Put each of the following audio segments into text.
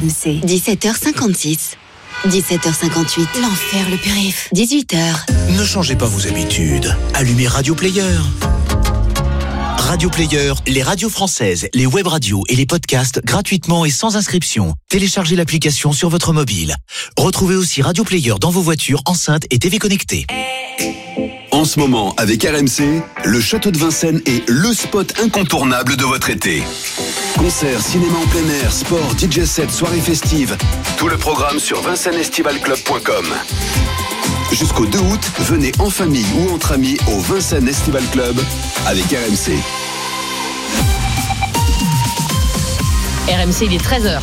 RMC. 17h56. 17h58. L'enfer le périph'. 18h. Ne changez pas vos habitudes. Allumez Radio Player. Radio Player, les radios françaises, les web radios et les podcasts gratuitement et sans inscription. Téléchargez l'application sur votre mobile. Retrouvez aussi Radio Player dans vos voitures, enceintes et TV connectées. En ce moment, avec RMC, le Château de Vincennes est le spot incontournable de votre été. Concerts, cinéma en plein air, sport, DJ set, soirées festives. Tout le programme sur vincennesestivalclub.com. Jusqu'au 2 août, venez en famille ou entre amis au Vincennes Estival Club avec RMC. RMC, il est 13h.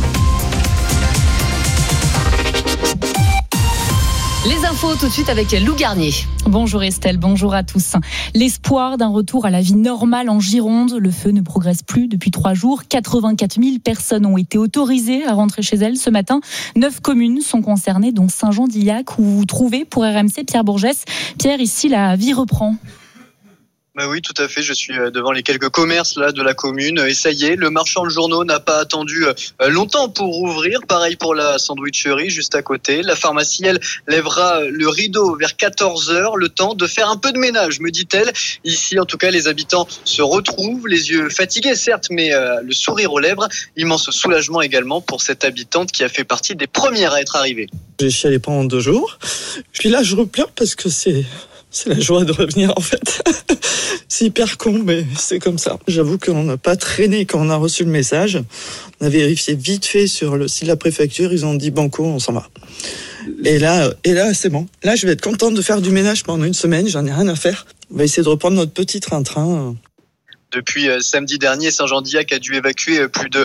Les infos tout de suite avec Lou Garnier. Bonjour Estelle, bonjour à tous. L'espoir d'un retour à la vie normale en Gironde. Le feu ne progresse plus depuis 3 jours. 84 000 personnes ont été autorisées à rentrer chez elles ce matin. 9 communes sont concernées, dont Saint-Jean-d'Illac, où vous trouvez pour RMC Pierre Bourgès. Pierre, ici la vie reprend. Bah oui, tout à fait. Je suis devant les quelques commerces là de la commune et ça y est, le marchand de journaux n'a pas attendu longtemps pour ouvrir. Pareil pour la sandwicherie juste à côté. La pharmacie, elle, lèvera le rideau vers 14h, le temps de faire un peu de ménage, me dit-elle. Ici, en tout cas, les habitants se retrouvent, les yeux fatigués certes, mais le sourire aux lèvres. Immense soulagement également pour cette habitante qui a fait partie des premières à être arrivée. J'ai chialé pendant 2 jours. Puis là, je repleure parce que c'est la joie de revenir en fait. C'est hyper con, mais c'est comme ça. J'avoue qu'on n'a pas traîné quand on a reçu le message. On a vérifié vite fait sur le site de la préfecture. Ils ont dit banco, on s'en va. Et là, c'est bon. Là, je vais être contente de faire du ménage pendant 1 semaine. J'en ai rien à faire. On va essayer de reprendre notre petit train-train. Depuis samedi dernier, Saint-Jean-d'Illac a dû évacuer plus de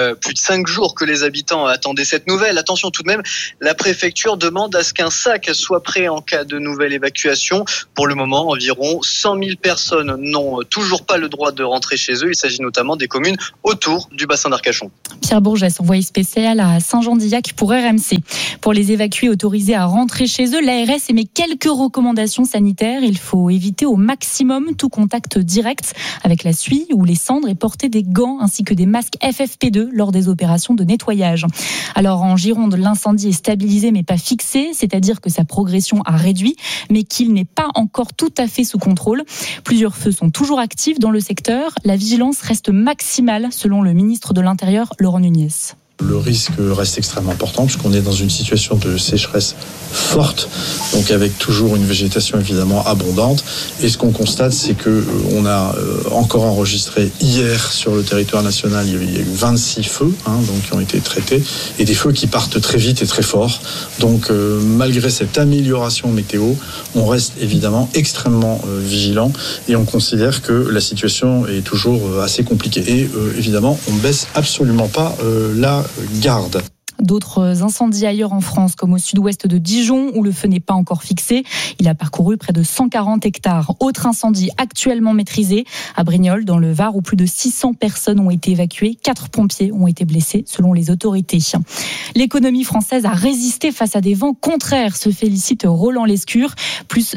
5 jours que les habitants attendaient cette nouvelle. Attention tout de même, la préfecture demande à ce qu'un sac soit prêt en cas de nouvelle évacuation. Pour le moment, environ 100 000 personnes n'ont toujours pas le droit de rentrer chez eux. Il s'agit notamment des communes autour du bassin d'Arcachon. Pierre Bourgès, envoyé spécial à Saint-Jean-d'Illac pour RMC. Pour les évacués autorisés à rentrer chez eux, l'ARS émet quelques recommandations sanitaires. Il faut éviter au maximum tout contact direct avec la suie ou les cendres et porter des gants ainsi que des masques FFP2 lors des opérations de nettoyage. Alors en Gironde, l'incendie est stabilisé mais pas fixé, c'est-à-dire que sa progression a réduit mais qu'il n'est pas encore tout à fait sous contrôle. Plusieurs feux sont toujours actifs dans le secteur. La vigilance reste maximale selon le ministre de l'Intérieur, Laurent Nunez. Le risque reste extrêmement important puisqu'on est dans une situation de sécheresse forte, donc avec toujours une végétation évidemment abondante. Et ce qu'on constate, c'est que on a encore enregistré hier sur le territoire national, il y a eu 26 feux donc qui ont été traités et des feux qui partent très vite et très fort. Donc malgré cette amélioration météo, on reste évidemment extrêmement vigilant et on considère que la situation est toujours assez compliquée. Et évidemment, on ne baisse absolument pas la garde. D'autres incendies ailleurs en France, comme au sud-ouest de Dijon, où le feu n'est pas encore fixé. Il a parcouru près de 140 hectares. Autre incendie actuellement maîtrisé à Brignoles, dans le Var, où plus de 600 personnes ont été évacuées. 4 pompiers ont été blessés, selon les autorités. L'économie française a résisté face à des vents contraires, se félicite Roland Lescure. Plus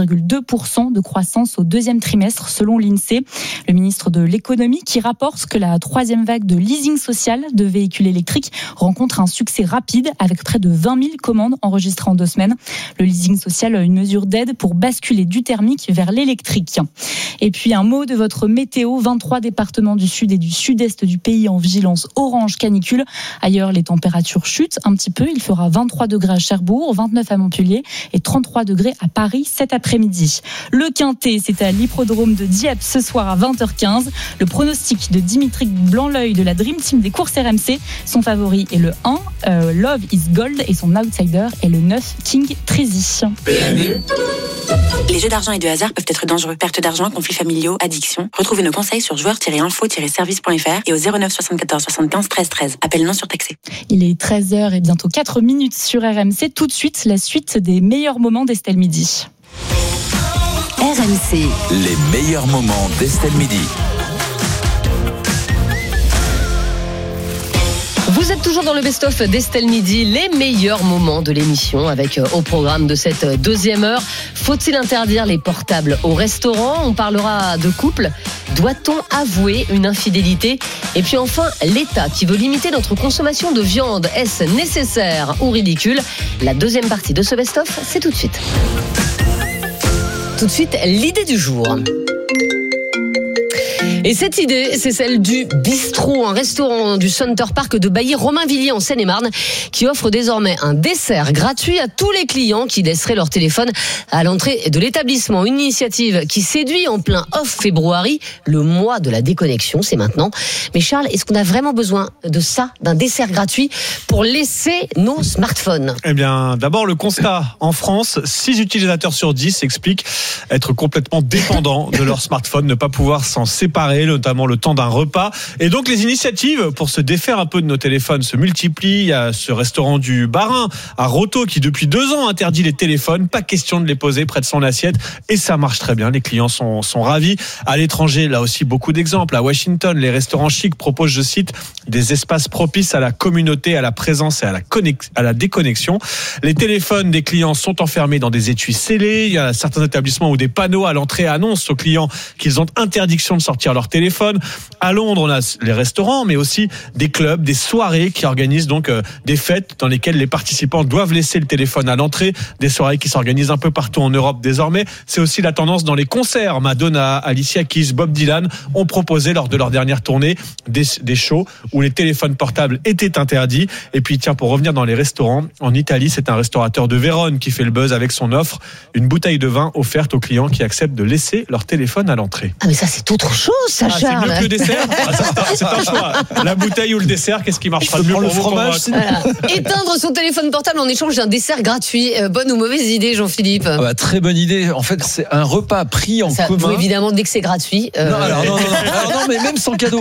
0,2% de croissance au 2e trimestre, selon l'INSEE. Le ministre de l'économie qui rapporte que la 3e vague de leasing social de véhicules électriques rencontre un succès rapide avec près de 20 000 commandes enregistrées en 2 semaines. Le leasing social, une mesure d'aide pour basculer du thermique vers l'électrique. Et puis un mot de votre météo. 23 départements du sud et du sud-est du pays en vigilance orange canicule. Ailleurs, les températures chutent un petit peu. Il fera 23 degrés à Cherbourg, 29 à Montpellier et 33 degrés à Paris cet après-midi. Le Quintet, c'est à l'hippodrome de Dieppe ce soir à 20h15. Le pronostic de Dimitri Blanc-L'œil de la Dream Team des courses RMC. Son favori est le 1, Love is Gold, et son outsider est le 9, King Treasy. Les jeux d'argent et de hasard peuvent être dangereux. Perte d'argent, conflits familiaux, addiction. Retrouvez nos conseils sur joueurs-info-service.fr et au 09 74 75 13 13. Appel non surtaxé. Il est 13h et bientôt 4 minutes sur RMC. Tout de suite, la suite des meilleurs moments d'Estelle Midi. RMC. Les meilleurs moments d'Estelle Midi. Vous Vous êtes toujours dans le best-of d'Estelle Midi, les meilleurs moments de l'émission avec au programme de cette deuxième heure. Faut-il interdire les portables au restaurant ? On parlera de couple. Doit-on avouer une infidélité ? Et puis enfin, l'État qui veut limiter notre consommation de viande. Est-ce nécessaire ou ridicule ? La deuxième partie de ce best-of, c'est tout de suite. Tout de suite, l'idée du jour. Et cette idée, c'est celle du Bistrot, un restaurant du Center Park de Bailly-Romainvilliers en Seine-et-Marne, qui offre désormais un dessert gratuit à tous les clients qui laisseraient leur téléphone à l'entrée de l'établissement. Une initiative qui séduit en plein off-février, le mois de la déconnexion, c'est maintenant. Mais Charles, est-ce qu'on a vraiment besoin de ça, d'un dessert gratuit, pour laisser nos smartphones ? Eh bien, d'abord, le constat. En France, 6 utilisateurs sur 10 expliquent être complètement dépendants de leur smartphone, ne pas pouvoir s'en séparer, notamment le temps d'un repas. Et donc les initiatives pour se défaire un peu de nos téléphones se multiplient. Il y a ce restaurant du Barin à Roto qui depuis 2 ans interdit les téléphones. Pas question de les poser près de son assiette. Et ça marche très bien. Les clients sont ravis. À l'étranger, là aussi beaucoup d'exemples. À Washington, les restaurants chics proposent, je cite, des espaces propices à la communauté, à la présence et à la déconnexion. Les téléphones des clients sont enfermés dans des étuis scellés. Il y a certains établissements où des panneaux à l'entrée annoncent aux clients qu'ils ont interdiction de sortir leur téléphone. À Londres, on a les restaurants, mais aussi des clubs, des soirées qui organisent donc des fêtes dans lesquelles les participants doivent laisser le téléphone à l'entrée. Des soirées qui s'organisent un peu partout en Europe désormais. C'est aussi la tendance dans les concerts. Madonna, Alicia Keys, Bob Dylan ont proposé lors de leur dernière tournée des shows où les téléphones portables étaient interdits. Et puis tiens, pour revenir dans les restaurants, en Italie, c'est un restaurateur de Vérone qui fait le buzz avec son offre, une bouteille de vin offerte aux clients qui acceptent de laisser leur téléphone à l'entrée. Ah mais ça c'est autre chose, ça, Charles. C'est mieux que le dessert. C'est un choix. La bouteille ou le dessert, qu'est-ce qui marchera le mieux pour le fromage? Voilà. Éteindre son téléphone portable en échange d'un dessert gratuit. Bonne ou mauvaise idée, Jean-Philippe? Très bonne idée. En fait, c'est un repas pris en commun. Évidemment, dès que c'est gratuit. Non, mais même sans cadeau.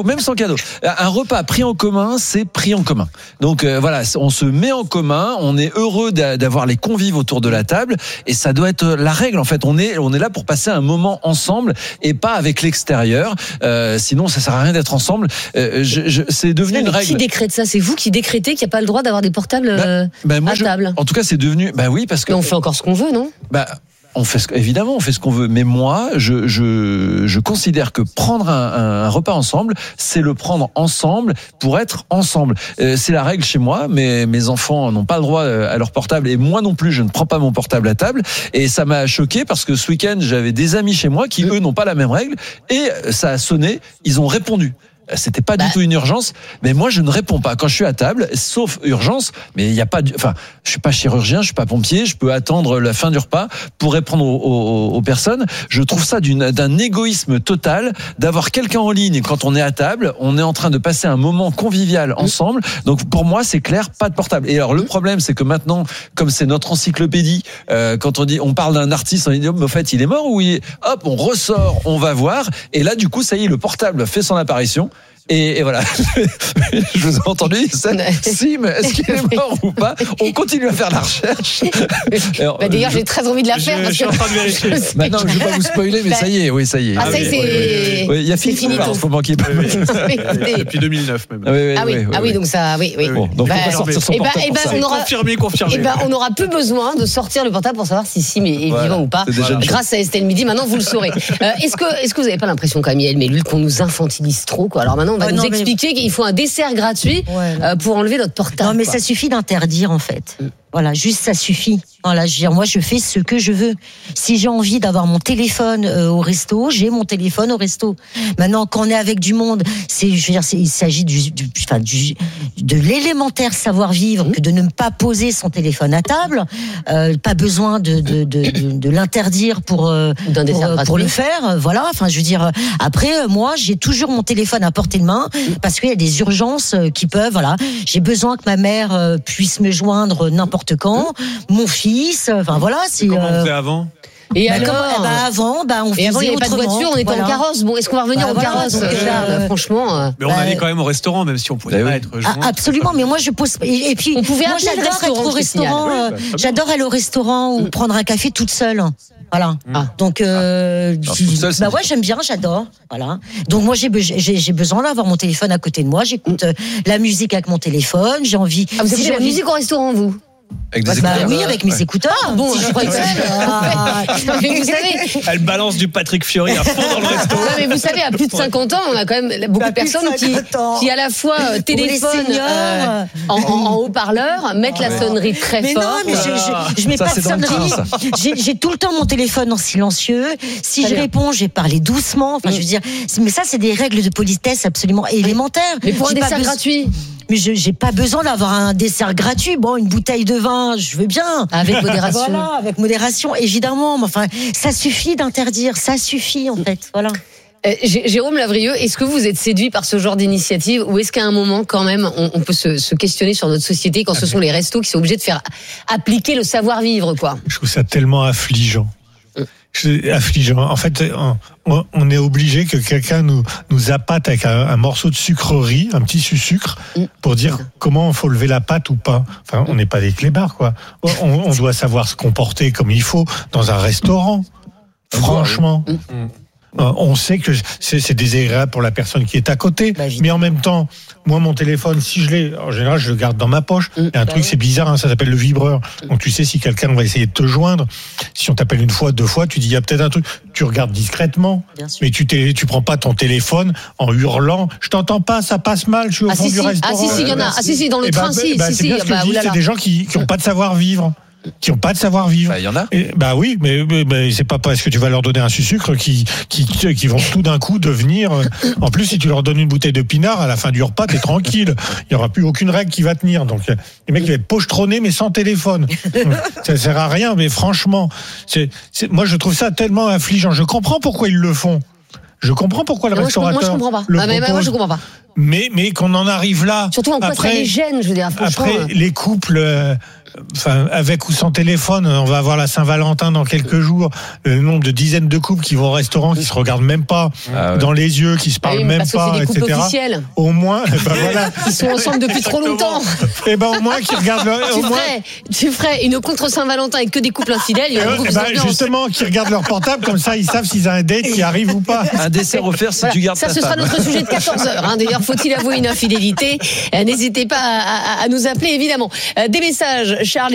Un repas pris en commun, c'est pris en commun. Donc voilà, on se met en commun, on est heureux d'avoir les convives autour de la table, et ça doit être la règle. En fait, on est là pour passer un moment ensemble et pas avec l'extérieur. Sinon, ça sert à rien d'être ensemble. C'est devenu une règle. Qui décrète ça? C'est vous qui décrétez qu'il n'y a pas le droit d'avoir des portables à table? En tout cas, c'est devenu. Oui, parce que. Mais on fait encore ce qu'on veut, non? Évidemment, on fait ce qu'on veut. Mais moi, je considère que prendre un repas ensemble, c'est le prendre ensemble pour être ensemble. C'est la règle chez moi. Mes enfants n'ont pas le droit à leur portable, et moi non plus, je ne prends pas mon portable à table. Et ça m'a choqué parce que ce week-end, j'avais des amis chez moi qui, eux, n'ont pas la même règle. Et ça a sonné, ils ont répondu. C'était pas du tout une urgence, mais moi je ne réponds pas quand je suis à table, sauf urgence. Mais il y a pas, je suis pas chirurgien, je suis pas pompier, je peux attendre la fin du repas pour répondre aux personnes. Je trouve ça d'un égoïsme total d'avoir quelqu'un en ligne quand on est à table, on est en train de passer un moment convivial ensemble. Donc pour moi c'est clair, pas de portable. Et alors le problème c'est que maintenant, comme c'est notre encyclopédie, quand on parle d'un artiste, on dit mais au fait il est mort ou hop on ressort, on va voir, et là du coup ça y est, le portable fait son apparition. Et voilà, je vous ai entendu, Sim, est-ce qu'il est mort ou pas? On continue à faire la recherche. D'ailleurs, j'ai très envie de la faire. Je suis en train de vérifier. Maintenant, je ne vais pas vous spoiler, mais ça y est, oui, ça y est. Ah, ça y est, il y a fini. Il faut manquer pas. Depuis 2009 même. Ah oui, donc ça, oui. Bon, donc faut pas sortir son portable. Confirmé. On n'aura plus besoin de sortir le portable pour savoir si Sim est vivant ou pas. Grâce à Estelle Midi, maintenant vous le saurez. Est-ce que vous n'avez pas l'impression quand même, Yael Mellul, qu'on nous infantilise trop, quoi? Alors maintenant, on va nous expliquer qu'il faut un dessert gratuit pour enlever notre portable. Non, mais ça suffit d'interdire, en fait. Voilà, juste ça suffit. Voilà, moi je fais ce que je veux. Si j'ai envie d'avoir mon téléphone au resto, j'ai mon téléphone au resto. Maintenant, quand on est avec du monde, il s'agit de l'élémentaire savoir-vivre que de ne pas poser son téléphone à table. Pas besoin de l'interdire pour le faire. Voilà, enfin je veux dire. Après, moi, j'ai toujours mon téléphone à portée de main parce qu'il y a des urgences qui peuvent. Voilà, j'ai besoin que ma mère puisse me joindre n'importe quand, mon fils, enfin voilà. Comment on faisait avant? Et alors on faisait avant il n'y avait pas de voiture, on était en carrosse. Bon, est-ce qu'on va revenir en carrosse? Franchement. Mais on allait quand même au restaurant, même si on pouvait pas être joint. Absolument, mais moi je pose. Et puis on pouvait moi j'adore être au restaurant. J'adore aller au restaurant ou prendre un café toute seule. Voilà. Donc, ouais, j'aime bien, j'adore. Voilà. Donc moi, j'ai besoin d'avoir mon téléphone à côté de moi. J'écoute la musique avec mon téléphone. J'ai envie. Vous écoutez la musique au restaurant, vous? Avec des écouteurs. Oui, avec mes écouteurs. Bon, si je crois que mais vous savez, Elle balance du Patrick Fiori à fond dans le resto. non, mais vous savez, à plus de 50 ans, on a quand même beaucoup de personnes qui à la fois téléphonent en haut-parleur, mettent la sonnerie très fort. Mais non, mais je mets pas de sonnerie. J'ai tout le temps mon téléphone en silencieux. Si je réponds, je vais parler doucement. Enfin, je veux dire, mais ça, c'est des règles de politesse absolument élémentaires. Mais pour un dessert gratuit. Mais j'ai pas besoin d'avoir un dessert gratuit. Bon, une bouteille de vin, je veux bien. Avec modération. Voilà, avec modération, évidemment. Mais enfin, ça suffit d'interdire. Ça suffit, en fait. Voilà. Jérôme Lavrieux, est-ce que vous êtes séduit par ce genre d'initiative ou est-ce qu'à un moment, quand même, on peut se questionner sur notre société quand ce sont les restos qui sont obligés de faire appliquer le savoir-vivre, quoi? Je trouve ça tellement affligeant. Affligeant. En fait, on est obligé que quelqu'un nous appâte avec un morceau de sucrerie, un petit sucre, pour dire comment il faut lever la pâte ou pas. Enfin, on n'est pas des clébards, quoi. On doit savoir se comporter comme il faut dans un restaurant. Franchement. On sait que c'est désagréable pour la personne qui est à côté, mais en même temps, moi mon téléphone, si je l'ai, en général je le garde dans ma poche. Il y a un truc, c'est bizarre, hein, ça s'appelle le vibreur. Donc tu sais si quelqu'un va essayer de te joindre, si on t'appelle une fois, deux fois, tu dis il y a peut-être un truc. Tu regardes discrètement, mais tu prends pas ton téléphone en hurlant. Je t'entends pas, ça passe mal, je suis au fond du restaurant. Ah si, il y en a. Ah si, dans le train, si. C'est bien ce que je dis, c'est des gens qui ont pas de savoir-vivre. Qui n'ont pas de savoir-vivre. Il y en a. Oui, mais c'est pas parce que tu vas leur donner un sucre qui vont tout d'un coup devenir. En plus, si tu leur donnes une bouteille de pinard à la fin du repas, t'es tranquille. Il y aura plus aucune règle qui va tenir. Donc les mecs vont être pochetronnés mais sans téléphone. Ça sert à rien. Mais franchement, moi je trouve ça tellement affligeant. Je comprends pourquoi ils le font. Je comprends pourquoi le restaurateur. Moi je comprends pas. Moi je comprends pas. Mais qu'on en arrive là. Surtout en quoi ça les gêne, je veux dire. Après les couples. Avec ou sans téléphone, on va avoir la Saint-Valentin dans quelques jours. Le nombre de dizaines de couples qui vont au restaurant, qui se regardent même pas dans les yeux, qui se parlent même parce pas, que c'est des couples etc. officiels. Au moins, voilà. Ils sont ensemble depuis trop longtemps. Et au moins qu'ils regardent. Tu ferais une contre Saint-Valentin avec que des couples infidèles. Il y a justement, qu'ils regardent leur portable, comme ça, ils savent s'ils ont un date qui arrive ou pas. Un dessert offert si tu gardes ta femme. Ça, ce sera notre sujet de 14h. D'ailleurs, faut-il avouer une infidélité? N'hésitez pas à nous appeler, évidemment. Des messages, Charles.